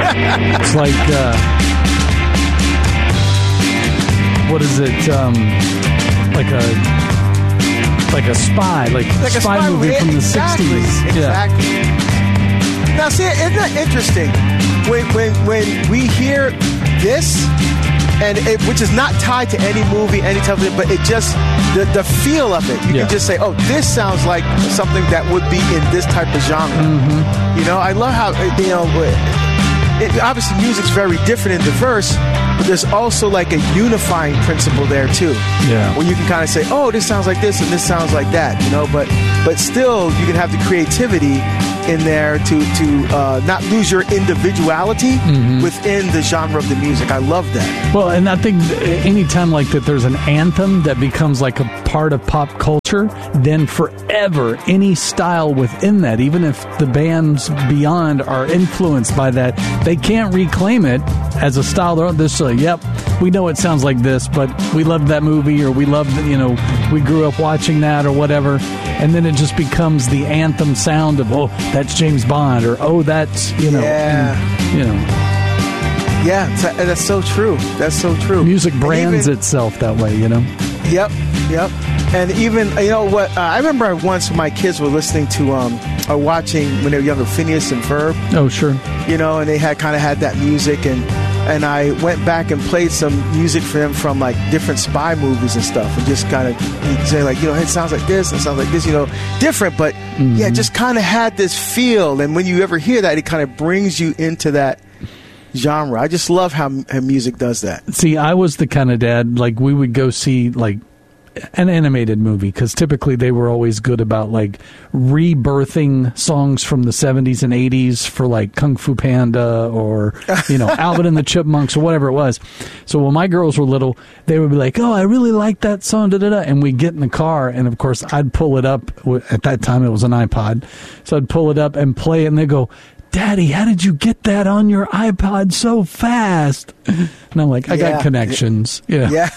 It's like, what is it? Like a spy, like a spy movie from the 60s. Exactly. Yeah. Now, see, isn't that interesting? When we hear this, which is not tied to any movie, any television, but it just the feel of it. You can just say, "Oh, this sounds like something that would be in this type of genre." Mm-hmm. You know, I love how obviously music's very different and diverse, but there's also like a unifying principle there too. Yeah, where you can kind of say, "Oh, this sounds like this and this sounds like that," you know, but still you can have the creativity in there to not lose your individuality within the genre of the music. I love that. Well, and I think anytime like that there's an anthem that becomes like a part of pop culture, then forever any style within that, even if the bands beyond are influenced by that, they can't reclaim it as a style. They're just like, yep, we know it sounds like this, but we loved that movie, or we loved, we grew up watching that or whatever. And then it just becomes the anthem sound of, oh, that's James Bond, or oh, that's, Yeah, that's so true. That's so true. Music brands itself that way, Yep. And even, what, I remember once when my kids were listening to, or watching when they were younger, Phineas and Ferb. Oh, sure. And they had that music, and I went back and played some music for them from like different spy movies and stuff, and just kind of say like, it sounds like this, it sounds like this, different, but yeah, just kind of had this feel. And when you ever hear that, it kind of brings you into that genre. I just love how music does that. See, I was the kind of dad, like we would go see like an animated movie, because typically they were always good about like rebirthing songs from the 70s and 80s for like Kung Fu Panda or Alvin and the Chipmunks or whatever it was. So when my girls were little, they would be like, oh, I really like that song, and we'd get in the car, and of course I'd pull it up. At that time it was an iPod, so I'd pull it up and play it, and they'd go, Daddy, how did you get that on your iPod so fast? And I'm like, I got connections. Yeah.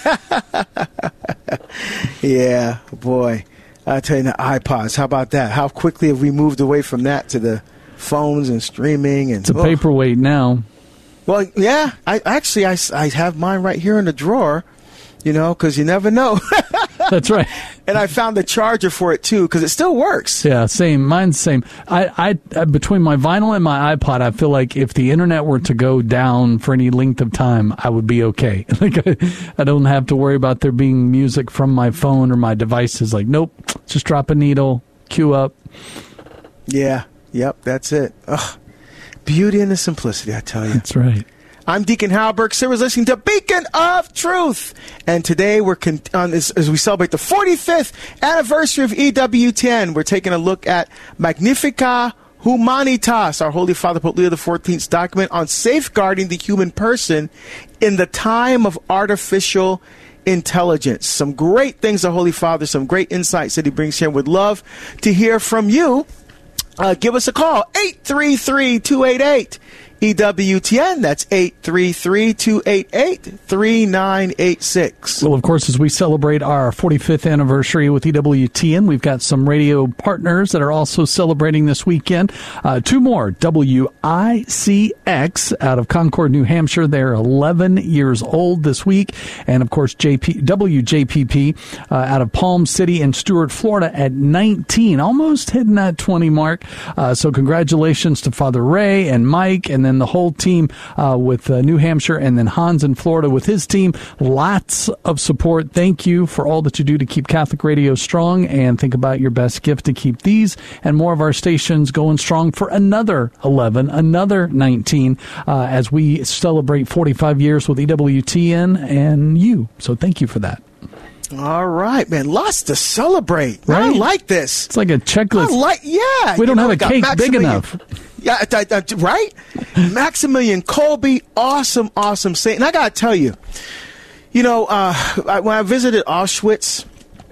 Yeah, boy. I tell you, the iPods, how about that? How quickly have we moved away from that to the phones and streaming? And it's a paperweight now. Well, yeah. I have mine right here in the drawer, because you never know. That's right. And I found the charger for it too, because it still works. Yeah, same. Mine's same. I between my vinyl and my iPod, I feel like if the internet were to go down for any length of time, I would be okay. Like I don't have to worry about there being music from my phone or my devices. Like, nope, just drop a needle, cue up. Yeah. Yep. That's it. Ugh. Beauty and the simplicity, I tell you. That's right. I'm Deacon Halberg. Sarah's listening to Beacon of Truth. And today we're as we celebrate the 45th anniversary of EWTN, we're taking a look at Magnificat Humanitas, our Holy Father Pope Leo XIV's document on safeguarding the human person in the time of artificial intelligence. Some great things, the Holy Father, some great insights that he brings here. Would love to hear from you. Give us a call, 833-288. EWTN, that's 833-288-3986. Well, of course, as we celebrate our 45th anniversary with EWTN, we've got some radio partners that are also celebrating this weekend. Two more, WICX out of Concord, New Hampshire. They're 11 years old this week. And, of course, WJPP out of Palm City and Stuart, Florida at 19, almost hitting that 20 mark. So congratulations to Father Ray and Mike, and then the whole team with New Hampshire, and then Hans in Florida with his team. Lots of support. Thank you for all that you do to keep Catholic radio strong, and think about your best gift to keep these and more of our stations going strong for another 11, another 19, as we celebrate 45 years with EWTN and you. So thank you for that. All right, man. Lots to celebrate. Right? I like this. It's like a checklist. We don't have a cake big enough. Yeah, right? Maximilian Kolbe, awesome saint. And I got to tell you, when I visited Auschwitz,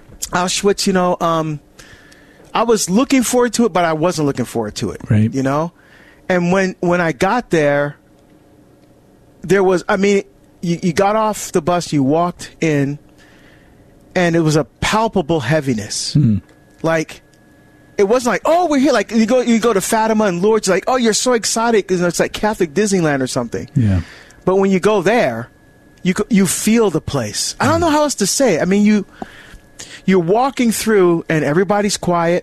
I was looking forward to it, but I wasn't looking forward to it. Right. And when I got there was, you got off the bus, you walked in, and it was a palpable heaviness. Like, it wasn't like, oh, we're here. Like you go to Fatima and Lourdes, like, oh, you're so excited because it's like Catholic Disneyland or something. Yeah. But when you go there, you feel the place. I don't know how else to say it. I mean, you're walking through and everybody's quiet.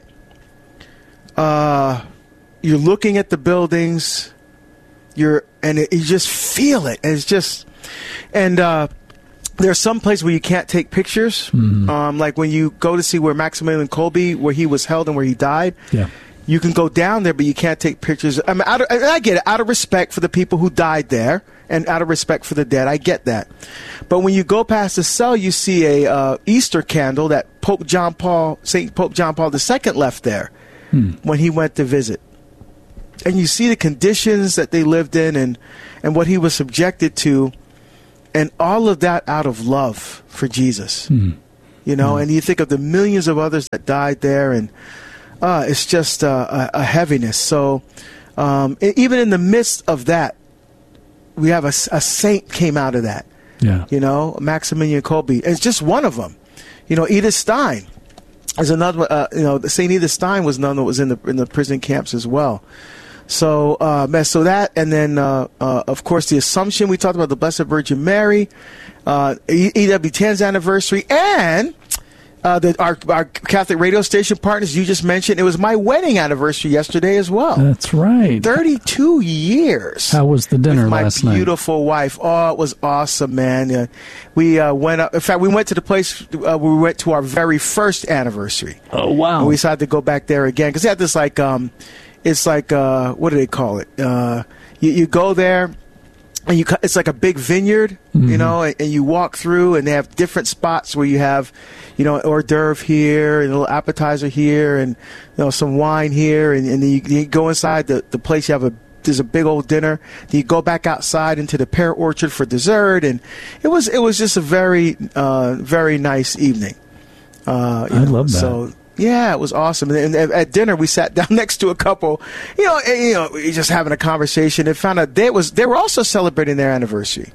You're looking at the buildings. You just feel it. And it's just, and there's some place where you can't take pictures. Mm-hmm. Like when you go to see where Maximilian Kolbe, where he was held and where he died. Yeah. You can go down there, but you can't take pictures. I mean, I get it, out of respect for the people who died there and out of respect for the dead. I get that. But when you go past the cell, you see a Easter candle that St. Pope John Paul II left there when he went to visit. And you see the conditions that they lived in and what he was subjected to, and all of that out of love for Jesus. You know, and you think of the millions of others that died there, and it's just a heaviness. So even in the midst of that, we have a saint came out of that. Yeah. You know, Maximilian Kolbe. It's just one of them. You know, Edith Stein is another. You know, Saint Edith Stein was none that was in the prison camps as well. So so that, and then of course the Assumption. We talked about the Blessed Virgin Mary, EWTN's anniversary, and our Catholic radio station partners you just mentioned. It was my wedding anniversary yesterday as well. That's right. 32 years. How was the dinner last night? My beautiful wife. Oh, it was awesome, man. We went up. In fact, we went to the place where we went to our very first anniversary. Oh, wow. And we decided to go back there again because they had this like, it's like, what do they call it? You go there. And it's like a big vineyard, you know, and you walk through, and they have different spots where you have, you know, hors d'oeuvre here, and a little appetizer here, and, you know, some wine here, and then you go inside the place. There's a big old dinner. Then you go back outside into the pear orchard for dessert, and it was just a very, very nice evening. I love that. So. Yeah, it was awesome. And at dinner, we sat down next to a couple, just having a conversation, and found out they were also celebrating their anniversary.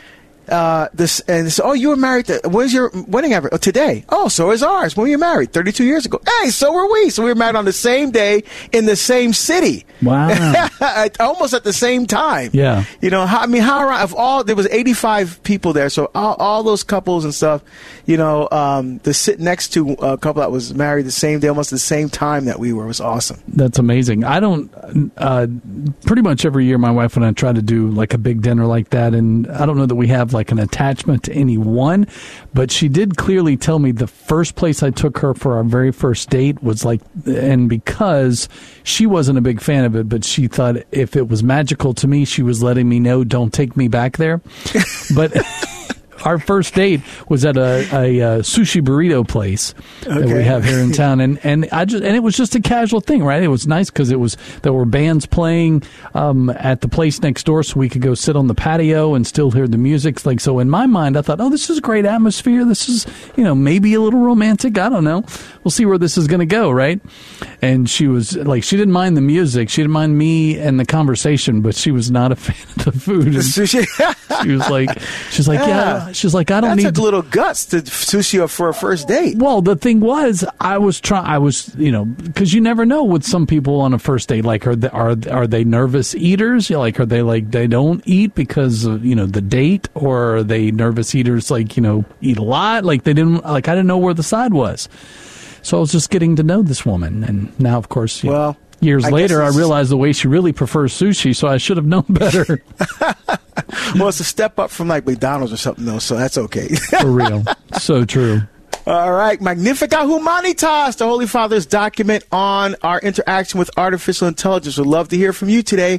Oh, you were married. When's your wedding anniversary? Oh, today. Oh, so is ours. When were you married? 32 years ago. Hey, so were we. So we were married on the same day in the same city. Wow. Almost at the same time. Yeah. You know, there was 85 people there. So all those couples and stuff, you know, to sit next to a couple that was married the same day, almost the same time that we were, was awesome. That's amazing. I don't, pretty much every year my wife and I try to do like a big dinner like that. And I don't know that we have like an attachment to any one, but she did clearly tell me the first place I took her for our very first date was like, and because she wasn't a big fan of it, but she thought if it was magical to me, she was letting me know, don't take me back there. But our first date was at a sushi burrito place that we have here in town, and it was just a casual thing, right? It was nice because there were bands playing at the place next door, so we could go sit on the patio and still hear the music. Like, so in my mind, I thought, oh, this is a great atmosphere. This is, you know, maybe a little romantic. I don't know. We'll see where this is going to go, right? And she was like, she didn't mind the music, she didn't mind me and the conversation, but she was not a fan of the food. She's like, yeah. She's like, I don't need. That took a little guts to sushi up for a first date. Well, the thing was, you know, because you never know with some people on a first date. Like, are they nervous eaters? You know, like, are they like they don't eat because of, you know, the date, or are they nervous eaters? Like, you know, eat a lot. Like, I didn't know where the side was. So I was just getting to know this woman, and now, of course, years later, I realized the way she really prefers sushi, so I should have known better. Well, it's a step up from like McDonald's or something, though, so that's okay. For real. So true. All right. Magnificat Humanitas, the Holy Father's document on our interaction with artificial intelligence. We'd love to hear from you today.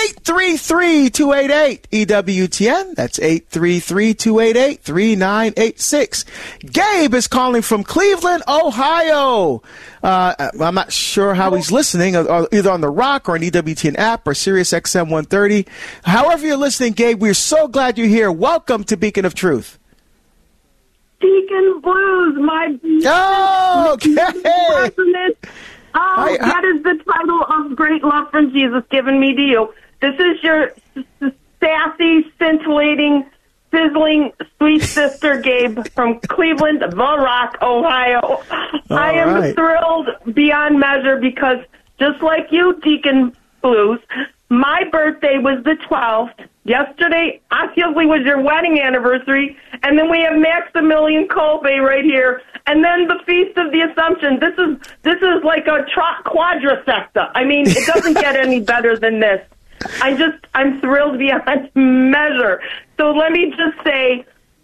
833-288-EWTN. That's 833-288-3986. Gabe is calling from Cleveland, Ohio. I'm not sure how he's listening, either on the Rock or an EWTN app or Sirius XM 130. However you're listening, Gabe, we're so glad you're here. Welcome to Beacon of Truth. Deacon Blues, okay. That is the title of great love from Jesus given me to you. This is your sassy, scintillating sizzling sweet sister Gabe from Cleveland, The Rock, Ohio. I am thrilled beyond measure because just like you, Deacon Blues, my birthday was the 12th. Yesterday, obviously, was your wedding anniversary, and then we have Maximilian Kolbe right here, and then the Feast of the Assumption. This is like a quadrisecta. I mean, it doesn't get any better than this. I'm thrilled beyond measure. So let me just say,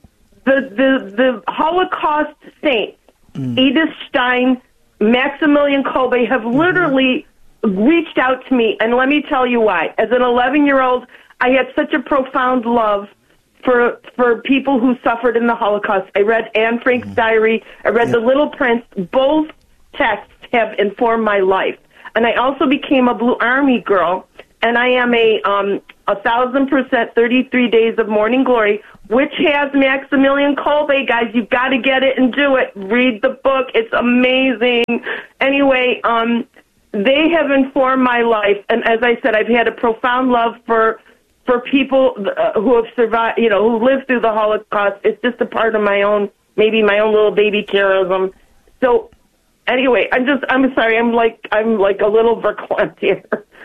the Holocaust saints, Edith Stein, Maximilian Kolbe, have literally reached out to me, and let me tell you why. As an 11-year-old, I had such a profound love for people who suffered in the Holocaust. I read Anne Frank's diary. I read The Little Prince. Both texts have informed my life. And I also became a Blue Army girl, and I am a 1,000% 33 Days of Morning Glory, which has Maximilian Kolbe. Guys, you've got to get it and do it. Read the book. It's amazing. Anyway, they have informed my life, and as I said, I've had a profound love for people who have survived, who lived through the Holocaust. It's just a part of my own little baby charism. So, anyway, I'm sorry, I'm like a little verklempt here.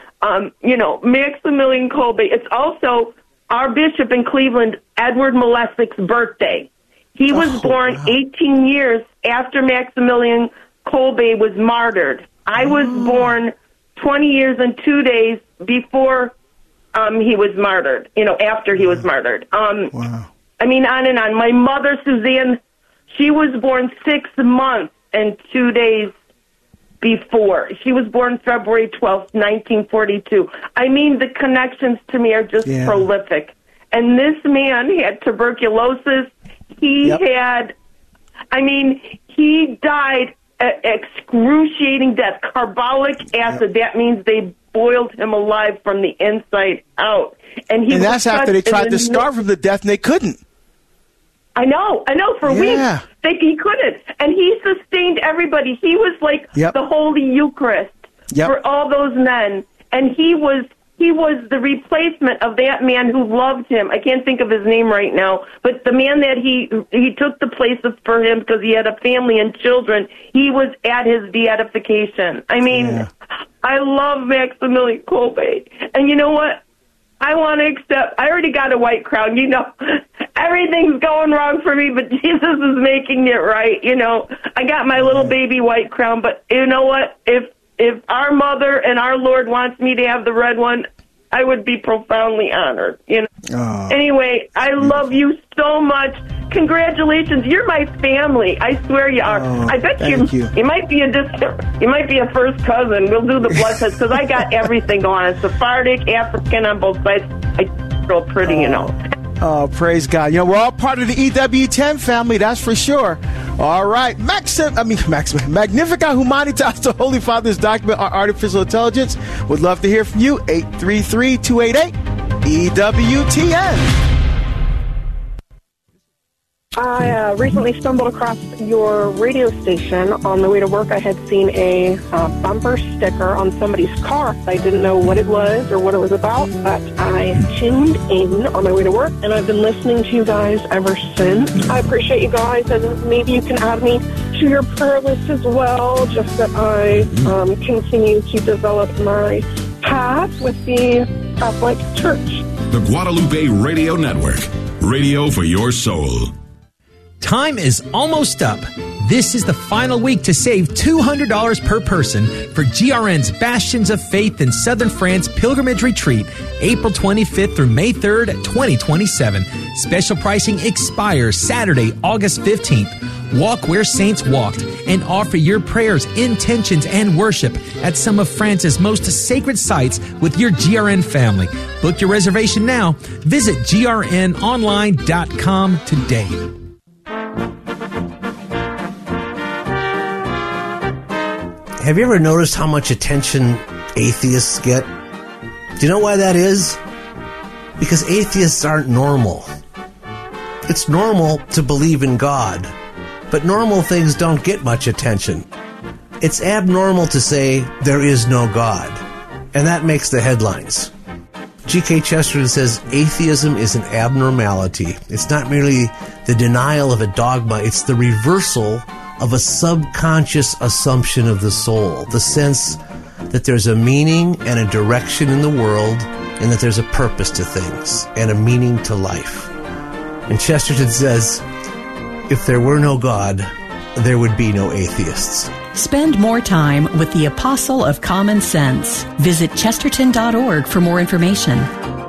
Maximilian Kolbe. It's also our bishop in Cleveland, Edward Malesik's birthday. He was born 18 years after Maximilian Kolbe was martyred. I was born 20 years and 2 days before he was martyred, after he was martyred. Wow. I mean, on and on. My mother, Suzanne, she was born 6 months and 2 days before. She was born February 12th, 1942. I mean, the connections to me are just prolific. And this man had tuberculosis. He died excruciating death, carbolic acid. That means they boiled him alive from the inside out. And that's after they tried to starve him to death, and they couldn't. I know, for weeks. He couldn't. And he sustained everybody. He was like the Holy Eucharist for all those men. And he was the replacement of that man who loved him. I can't think of his name right now, but the man that he took the place for him because he had a family and children. He was at his beatification. I mean, I love Maximilian Kolbe. And you know what? I want to accept. I already got a white crown. Everything's going wrong for me, but Jesus is making it right. I got my little baby white crown, but you know what? If our mother and our Lord wants me to have the red one, I would be profoundly honored. Anyway, I love you so much. Congratulations, you're my family. I swear you are. I bet you might be a first cousin. We'll do the blood test because I got everything going on. Sephardic, African on both sides. I real pretty, Oh, praise God. We're all part of the EWTN family, that's for sure. All right. Magnificat Humanitas, the Holy Father's document on artificial intelligence. Would love to hear from you. 833-288-EWTN. I recently stumbled across your radio station. On the way to work, I had seen a bumper sticker on somebody's car. I didn't know what it was or what it was about, but I tuned in on my way to work, and I've been listening to you guys ever since. I appreciate you guys, and maybe you can add me to your prayer list as well, just that I continue to develop my path with the Catholic Church. The Guadalupe Radio Network. Radio for your soul. Time is almost up. This is the final week to save $200 per person for GRN's Bastions of Faith in Southern France Pilgrimage Retreat, April 25th through May 3rd, 2027. Special pricing expires Saturday, August 15th. Walk where saints walked and offer your prayers, intentions, and worship at some of France's most sacred sites with your GRN family. Book your reservation now. Visit grnonline.com today. Have you ever noticed how much attention atheists get? Do you know why that is? Because atheists aren't normal. It's normal to believe in God, but normal things don't get much attention. It's abnormal to say there is no God, and that makes the headlines. G.K. Chesterton says atheism is an abnormality. It's not merely the denial of a dogma, it's the reversal of a subconscious assumption of the soul, the sense that there's a meaning and a direction in the world, and that there's a purpose to things and a meaning to life. And Chesterton says, if there were no God, there would be no atheists. Spend more time with the Apostle of Common Sense. Visit Chesterton.org for more information.